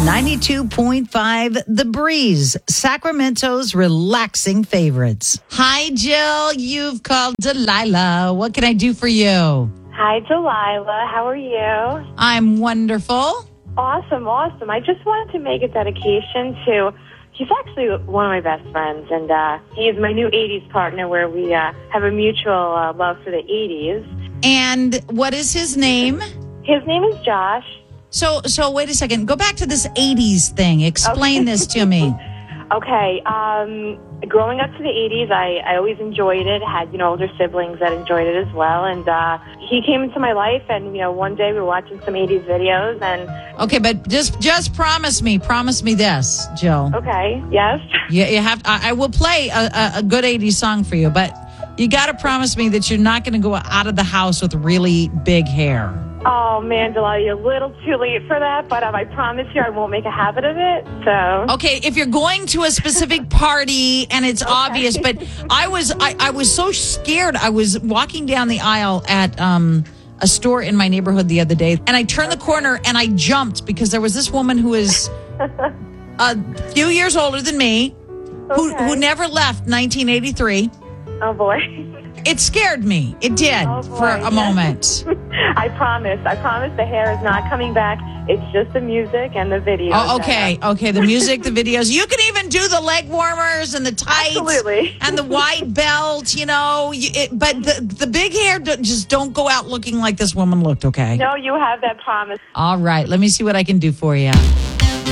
92.5 The Breeze, Sacramento's relaxing favorites. Hi, Jill. You've called Delilah. What can I do for you? Hi, Delilah. How are you? I'm wonderful. Awesome. I just wanted to make a dedication to, he's actually one of my best friends, and he is my new 80s partner where we have a mutual love for the 80s. And what is his name? His name is Josh. So wait a second. Go back to this 80s thing. Explain this to me. Okay. Growing up to the 80s, I always enjoyed it. Had, older siblings that enjoyed it as well. And he came into my life, and, one day we were watching some 80s videos. And okay, but just promise me this, Jill. Okay, yes. You have. I will play a good 80s song for you, but you got to promise me that you're not going to go out of the house with really big hair. Oh, man, Delilah, you're a little too late for that, but I promise you I won't make a habit of it, so. Okay, if you're going to a specific party and it's obvious, but I was so scared. I was walking down the aisle at a store in my neighborhood the other day, and I turned the corner and I jumped because there was this woman who is a few years older than me, who never left 1983. Oh, boy. It scared me. It did for a moment. I promise the hair is not coming back. It's just the music and the videos. Oh, okay. Okay, the music, the videos. You can even do the leg warmers and the tights. Absolutely. And the white belt, but the big hair, just don't go out looking like this woman looked, okay? No, you have that promise. All right, let me see what I can do for you.